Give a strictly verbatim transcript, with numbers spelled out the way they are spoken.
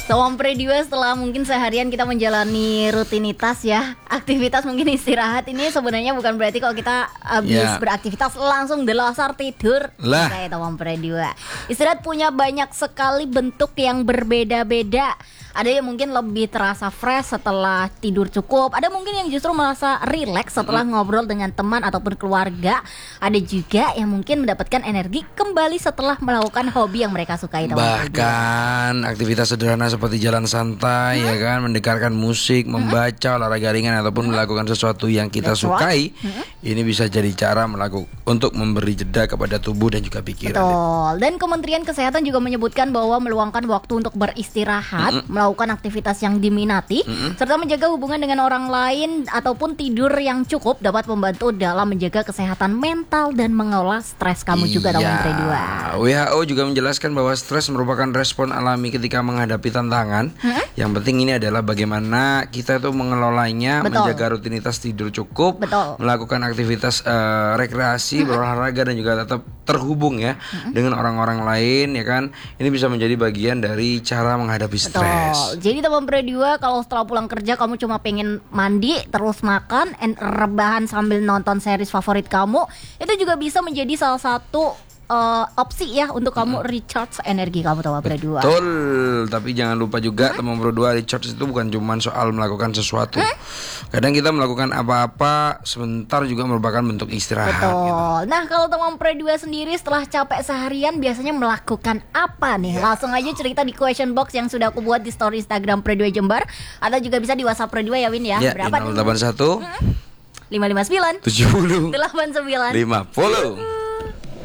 Tawam Predua, setelah mungkin seharian kita menjalani rutinitas ya, aktivitas mungkin istirahat, ini sebenarnya bukan berarti kalau kita habis Ya. beraktivitas langsung delasar tidur Lah. kayak Tawam Predua. Istirahat punya banyak sekali bentuk yang berbeda-beda. Ada yang mungkin lebih terasa fresh setelah tidur cukup. Ada mungkin yang justru merasa rileks setelah mm-hmm. ngobrol dengan teman ataupun keluarga. Ada juga yang mungkin mendapatkan energi kembali setelah melakukan hobi yang mereka sukai. Bahkan aktivitas sederhana seperti jalan santai, hmm? ya kan, mendengarkan musik, hmm? membaca, olahraga ringan ataupun hmm? melakukan sesuatu yang kita That's sukai. Hmm? Ini bisa jadi cara melakukan untuk memberi jeda kepada tubuh dan juga pikiran. Betul. Dan Kementerian Kesehatan juga menyebutkan bahwa meluangkan waktu untuk beristirahat, hmm? melakukan aktivitas yang diminati, hmm? serta menjaga hubungan dengan orang lain ataupun tidur yang cukup dapat membantu dalam menjaga kesehatan mental dan mengelola stres kamu juga. Iya. Tawam Predua. W H O juga menjelaskan bahwa stres merupakan respon alami ketika menghadapi tantangan. Hmm? Yang penting ini adalah bagaimana kita itu mengelolanya. Betul. Menjaga rutinitas tidur cukup. Betul. Melakukan aktivitas uh, rekreasi, hmm? berolahraga dan juga tetap terhubung ya hmm? dengan orang-orang lain, ya kan. Ini bisa menjadi bagian dari cara menghadapi stres. Jadi Tawam Predua, kalau setelah pulang kerja kamu cuma pengen mandi, terus makan, and rebahan sambil nonton series favorit kamu, itu juga bisa menjadi salah satu Uh, opsi ya untuk kamu hmm. recharge energi kamu, Tawam Predua. Betul, tapi jangan lupa juga hmm? Tawam Predua, recharge itu bukan cuma soal melakukan sesuatu. Hmm? Kadang kita melakukan apa-apa sebentar juga merupakan bentuk istirahat. Betul. Gitu. Nah, kalau Tawam Predua sendiri setelah capek seharian biasanya melakukan apa nih? Ya. Langsung aja cerita di question box yang sudah aku buat di story Instagram Predua Jember, atau juga bisa di WhatsApp Predua ya, Win ya. Ya, berapa nol delapan satu lima lima sembilan tujuh nol delapan sembilan lima nol